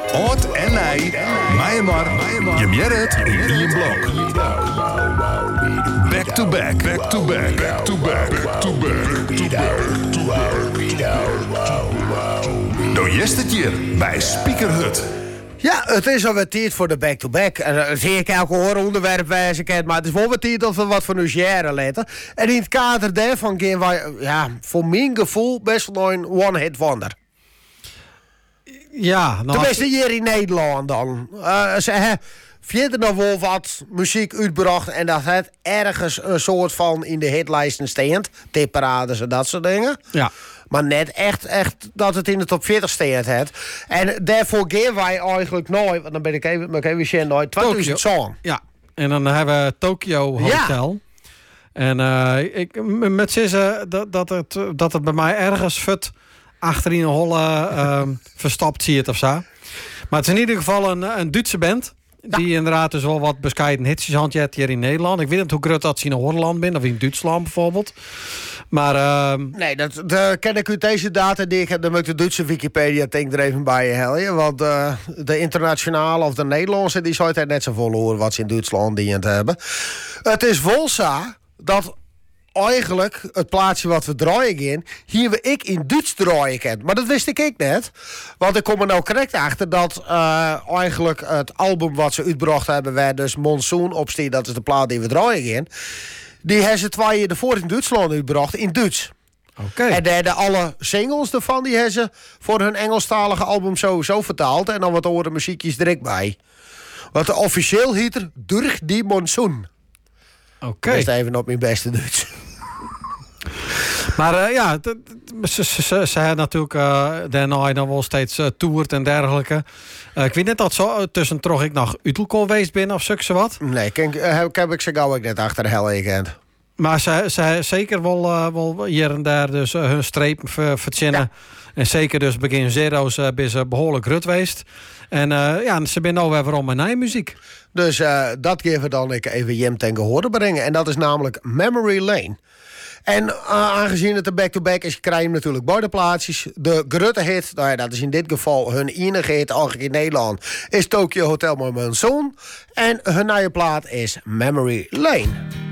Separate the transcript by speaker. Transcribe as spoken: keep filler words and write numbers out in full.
Speaker 1: Oud en nij. Myanmar. Je meer het in één blok. Back to back. Back to back. Back to back. Back to back. Back to back. Doe het hier bij Speaker Hut.
Speaker 2: Ja, het is alweer tijd voor de back-to-back. En uh, zie ik elke hoor onderwerp wijzen kent, maar het is wel weer tijd dat we wat van ons jaren letten. En in het kader daarvan gaan wij, ja, voor mijn gevoel best wel een one-hit wonder.
Speaker 3: Ja, nou...
Speaker 2: Tenminste hier in Nederland dan. Uh, ze hebben verder nog wel wat muziek uitgebracht en dat het ergens een soort van in de hitlijsten steent. Tipparades en dat soort dingen.
Speaker 3: Ja.
Speaker 2: Maar net echt, echt dat het in de top veertig steent het. En daarvoor gaan wij eigenlijk nooit, want dan ben ik even, ben ik even zien, nooit tweeduizend song.
Speaker 3: Ja, en dan hebben we Tokyo Hotel. Ja. En uh, ik, met z'n dat, dat, het, dat het bij mij ergens fut achterin een holle uh, verstopt zie het of zo. Maar het is in ieder geval een, een Duitse band. Die ja. inderdaad dus wel wat bescheiden hitjes handjet hier in Nederland. Ik weet niet hoe groot dat ze in Holland ben of in Duitsland bijvoorbeeld. Maar uh...
Speaker 2: nee, dat, dat ken ik uit deze data die ik heb. Dan moet ik de Duitse Wikipedia denk er even bij je helpen. Want uh, de internationale of de Nederlandse die zou het net zo vol horen wat ze in Duitsland dienen te hebben. Het is Volsa dat eigenlijk het plaatsje wat we draaien in, hier we ik in Duits draaien ken. Maar dat wist ik ik net. Want ik kom er nou correct achter dat uh, eigenlijk het album wat ze uitgebracht hebben, waar dus Monsoon op staat, dat is de plaat die we draaien in. Die hebben ze twee jaar ervoor in Duitsland uitgebracht in Duits.
Speaker 3: Okay.
Speaker 2: En derde alle singles ervan die hebben ze voor hun Engelstalige album sowieso vertaald. En dan wat horen muziekjes direct bij. Wat de officieel heet er Durch die Monsoon.
Speaker 3: Oké. Okay.
Speaker 2: Dat is even op mijn beste Duits.
Speaker 3: Maar uh, ja, ze, ze, ze, ze hebben natuurlijk uh, daarna dan wel steeds uh, toert en dergelijke. Uh, ik weet net dat zo tussen toch ik nog Utelko geweest ben of zulke wat.
Speaker 2: Nee, ik heb, heb ik ze gauw ik net achter de hel gekend.
Speaker 3: Maar ze, ze zeker wel, uh, wel hier en daar dus uh, hun streep ver, verzinnen. Ja. En zeker dus begin zero's uh, ben ze behoorlijk rut geweest. En uh, ja, ze zijn nou weer waarom mijn eigen muziek.
Speaker 2: Dus uh, dat geven we dan even Jim ten gehore brengen. En dat is namelijk Memory Lane. En uh, aangezien het een back-to-back is, krijg je hem natuurlijk beide plaatsjes. De grote hit, nou ja, dat is in dit geval hun enige hit eigenlijk in Nederland, is Tokyo Hotel met Monsoon. En hun nieuwe plaat is Memory Lane.